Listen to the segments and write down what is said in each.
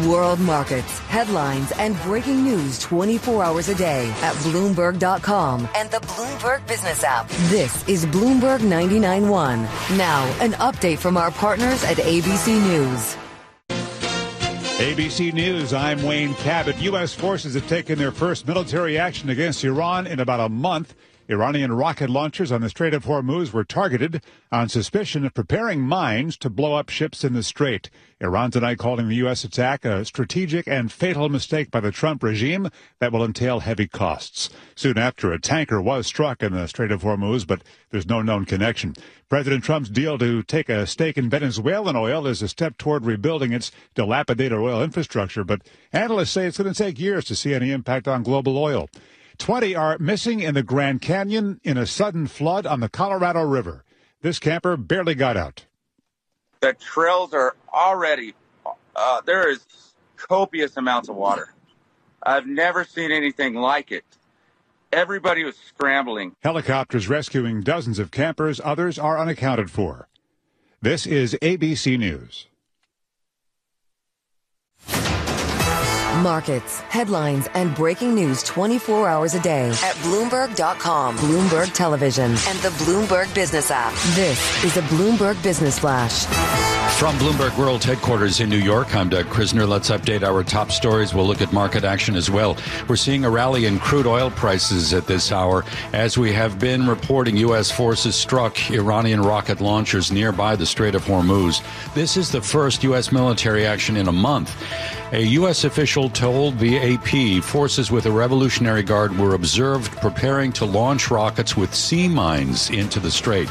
World markets, headlines, and breaking news 24 hours a day at Bloomberg.com and the Bloomberg Business app. This is Bloomberg 99.1. Now, an update from our partners at ABC News. ABC News, I'm Wayne Cabot. U.S. forces have taken their first military action against Iran in about a month. Iranian rocket launchers on the Strait of Hormuz were targeted on suspicion of preparing mines to blow up ships in the strait. Iran tonight calling the U.S. attack a strategic and fatal mistake by the Trump regime that will entail heavy costs. Soon after, a tanker was struck in the Strait of Hormuz, but there's no known connection. President Trump's deal to take a stake in Venezuelan oil is a step toward rebuilding its dilapidated oil infrastructure, but analysts say it's going to take years to see any impact on global oil. 20 are missing in the Grand Canyon in a sudden flood on the Colorado River. This camper barely got out. The trails are already, there is copious amounts of water. I've never seen anything like it. Everybody was scrambling. Helicopters rescuing dozens of campers. Others are unaccounted for. This is ABC News. Markets, headlines, and breaking news 24 hours a day at Bloomberg.com, Bloomberg Television, and the Bloomberg Business app. This is a Bloomberg Business Flash. From Bloomberg World Headquarters in New York, I'm Doug Krisner. Let's update our top stories. We'll look at market action as well. We're seeing a rally in crude oil prices at this hour. As we have been reporting, U.S. forces struck Iranian rocket launchers nearby the Strait of Hormuz. This is the first U.S. military action in a month. A U.S. official told the AP forces with the Revolutionary Guard were observed preparing to launch rockets with sea mines into the strait.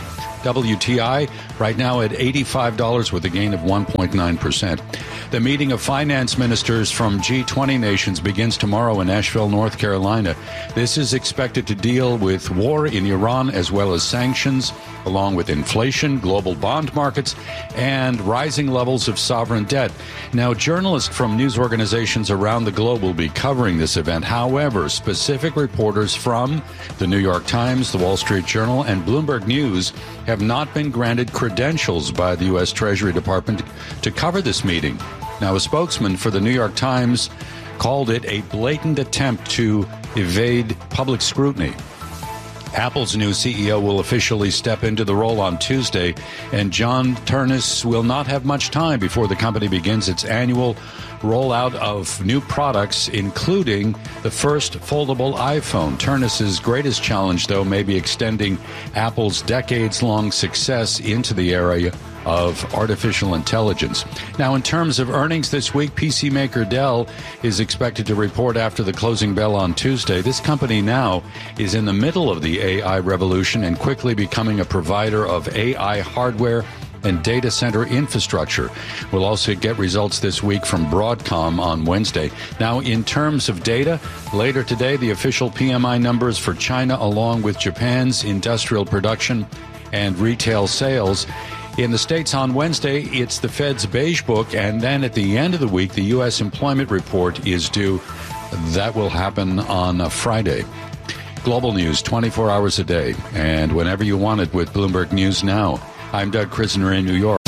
WTI right now at $85 with a gain of 1.9%. The meeting of finance ministers from G20 nations begins tomorrow in Asheville, North Carolina. This is expected to deal with war in Iran as well as sanctions, along with inflation, global bond markets, and rising levels of sovereign debt. Now, journalists from news organizations around the globe will be covering this event. However, specific reporters from the New York Times, the Wall Street Journal, and Bloomberg News have not been granted credentials by the U.S. Treasury Department to cover this meeting. Now, a spokesman for the New York Times called it a blatant attempt to evade public scrutiny. Apple's new CEO will officially step into the role on Tuesday, and John Ternus will not have much time before the company begins its annual rollout of new products, including the first foldable iPhone. Ternus's greatest challenge, though, may be extending Apple's decades-long success into the area of artificial intelligence. Now, in terms of earnings this week, PC maker Dell is expected to report after the closing bell on Tuesday. This company now is in the middle of the AI revolution and quickly becoming a provider of AI hardware and data center infrastructure. We'll also get results this week from Broadcom on Wednesday. Now, in terms of data, later today, the official PMI numbers for China, along with Japan's industrial production and retail sales. In the States on Wednesday, it's the Fed's Beige Book, and then at the end of the week, the U.S. employment report is due. That will happen on Friday. Global news 24 hours a day, and whenever you want it with Bloomberg News Now. I'm Doug Krisner in New York.